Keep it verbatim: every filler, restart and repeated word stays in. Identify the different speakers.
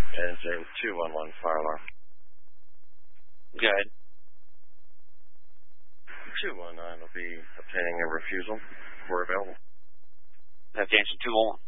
Speaker 1: Engine two one one, fire alarm.
Speaker 2: Good.
Speaker 1: two one nine will be obtaining a refusal. We're available.
Speaker 2: That's engine two one one.